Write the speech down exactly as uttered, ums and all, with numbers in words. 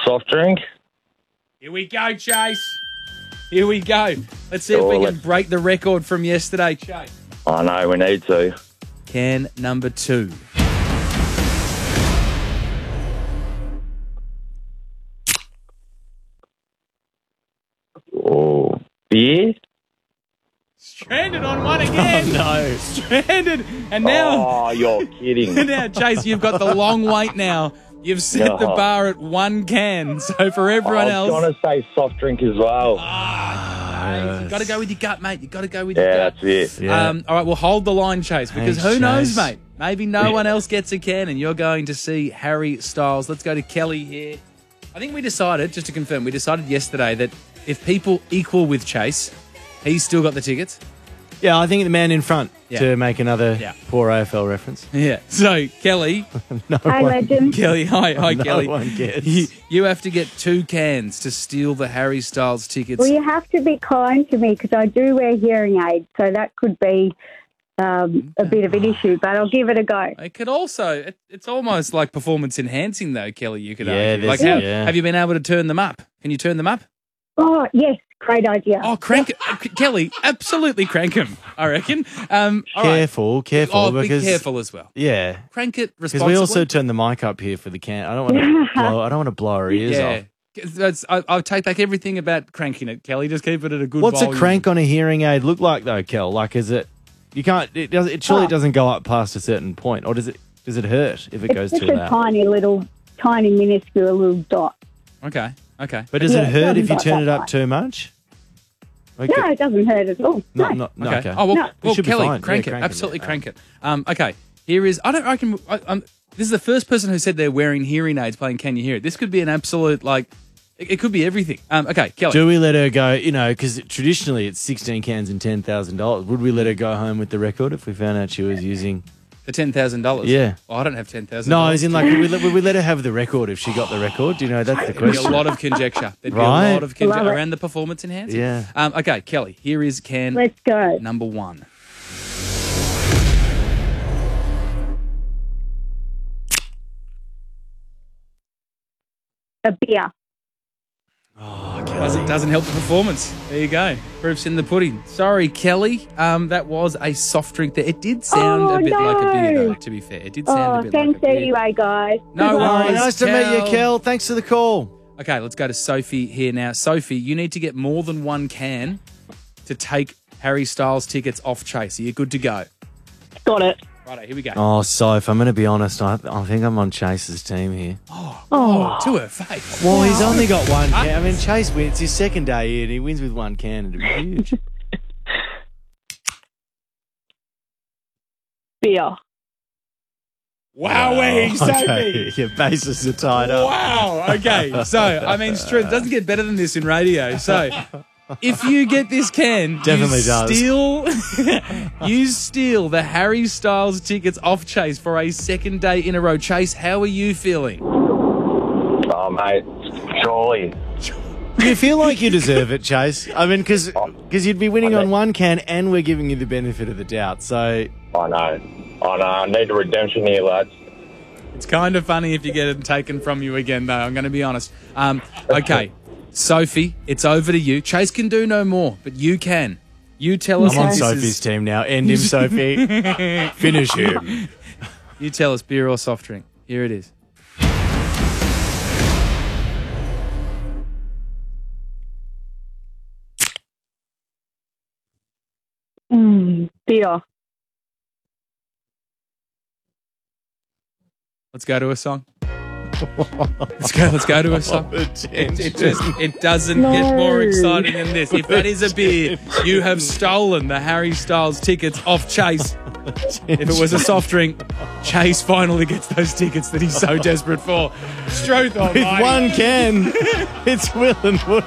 Soft drink. Here we go, Chase. Here we go. Let's see if Sure, we can let's- break the record from yesterday, Chase. I know, we need to. Can number two. Oh, beer? Stranded on one again. Oh, no. Stranded. And now, Oh, you're kidding. now, Chase, you've got the long wait now. You've set the No. bar at one can. So for everyone I else. was going to say soft drink as well. Ah, you've got to go with your gut, mate. You've got to go with your Yeah, gut. that's it. Yeah. Um, all right, well, hold the line, Chase, because Thanks, who knows, Chase. mate? Maybe no one else gets a can and you're going to see Harry Styles. Let's go to Kelly here. I think we decided, just to confirm, we decided yesterday that if people equal with Chase, he's still got the tickets. Yeah, I think the man in front Yeah. to make another Yeah. poor A F L reference. Yeah. So, Kelly, No Hi, one, legend. Kelly, hi, hi, no Kelly. one gets. You, you have to get two cans to steal the Harry Styles tickets. Well, you have to be kind to me because I do wear hearing aids, so that could be um, a bit of an issue, but I'll give it a go. It could also, it, it's almost like performance enhancing, though, Kelly, you could Yeah, argue. Like, there's- how, yeah. have you been able to turn them up? Can you turn them up? Oh, yes, great idea. Oh, crank it. Uh, Kelly, absolutely crank him, I reckon. Um, all right. Careful, careful. Oh, because, be careful as well. Yeah. Crank it Because responsibly. we also turn the mic up here for the can. I don't want to blow. I don't want to blow our ears yeah. off. That's, I, I'll take back everything about cranking it, Kelly. Just keep it at a good What's volume. a crank on a hearing aid look like, though, Kel? Like, is it? You can't. It does. It surely Oh. doesn't go up past a certain point, or does it? Does it hurt if it it's goes just too a loud? tiny little, tiny minuscule little dot. Okay, okay. But does Yeah, it it hurt if doesn't you go turn it that up high. too much? Okay. No, it doesn't hurt at all. No, No. not, no, Okay. okay. Oh, well, No. well It should be Kelly, fine. crank Yeah, it. crank it, Absolutely yeah. crank it. Um, okay, here is, I don't I can, I, um, this is the first person who said they're wearing hearing aids playing Can You Hear It? This could be an absolute, like, it, it could be everything. Um, okay, Kelly. Do we let her go? You know, because traditionally it's sixteen cans and ten thousand dollars. Would we let her go home with the record if we found out she was using? The ten thousand dollars. Yeah. Oh, I don't have ten thousand No, dollars. as in like, would we, let, would we let her have the record if she got the record? Do you know that's the There'd be a question? lot of conjecture. There'd be Right? a lot of conjecture Love it. around the performance enhancing. Yeah. Um, okay, Kelly, here is can Let's go. number one. A beer. Doesn't, doesn't help the performance. There you go. Proof's in the pudding. Sorry, Kelly. Um, that was a soft drink there. It did sound Oh, a bit like a beer, no. though, to be fair. It did sound Oh, a bit thanks like a beer. anyway, guys. No Good luck. worries. Nice to meet you, Kel. Kel. Thanks for the call. Okay, let's go to Sophie here now. Sophie, you need to get more than one can to take Harry Styles tickets off Chase. Are you good to go? Got it. Righto, here we go. Oh, Soph, I'm going to be honest. I, I think I'm on Chase's team here. Oh, to her face. Well, he's only got one can. I mean, Chase wins. It's his second day here, and he wins with one can. It'd be huge. Beer. Wowee, Sophie. Okay, your bases are tied up. Wow. Okay. So, I mean, it's true. It doesn't get better than this in radio. So, if you get this can, Definitely you does. steal, you steal the Harry Styles tickets off Chase for a second day in a row. Chase, how are you feeling? Oh, mate, surely. Do you feel like you deserve it, Chase? I mean, because you'd be winning on one can, and we're giving you the benefit of the doubt. So, I know. I know. I need a redemption here, lads. It's kind of funny if you get it taken from you again, though. I'm going to be honest. Um, okay, Sophie, it's over to you. Chase can do no more, but you can. You tell us. I'm on if this Sophie's is- team now. End him, Sophie. Finish him. You tell us, beer or soft drink. Here it is. Mm, beer. Let's go to a song. Let's go. Let's go to a song. It, it just it doesn't get more exciting than this. If that is a beer, you have stolen the Harry Styles tickets off Chase. If it was a soft drink, Chase finally gets those tickets that he's so desperate for. Struth With almighty. one can, it's Will and Wood.